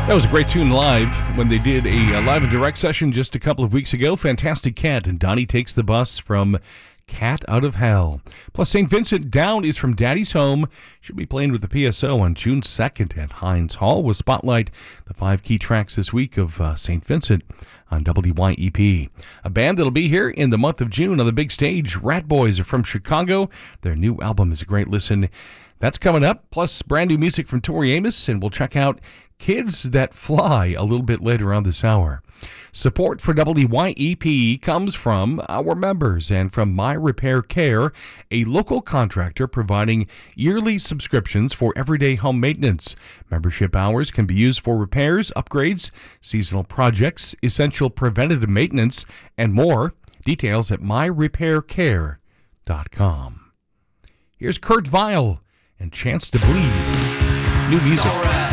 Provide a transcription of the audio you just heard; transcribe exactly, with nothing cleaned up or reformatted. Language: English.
That was a great tune live when they did a, a live and direct session just a couple of weeks ago. Fantastic Cat and Donnie Takes the Bus from Cat Out of Hell. Plus, Saint Vincent Down is from Daddy's Home. She'll be playing with the P S O on June second at Heinz Hall. We'll spotlight the five key tracks this week of uh, Saint Vincent on W Y E P. A band that'll be here in the month of June on the big stage. Rat Boys are from Chicago. Their new album is a great listen. That's coming up. Plus, brand new music from Tori Amos, and we'll check out Kids That Fly a little bit later on this hour. Support for W Y E P comes from our members and from My Repair Care, a local contractor providing yearly subscriptions for everyday home maintenance. Membership hours can be used for repairs, upgrades, seasonal projects, essential preventative maintenance, and more. Details at my repair care dot com. Here's Kurt Vile and Chance to Bleed. New music.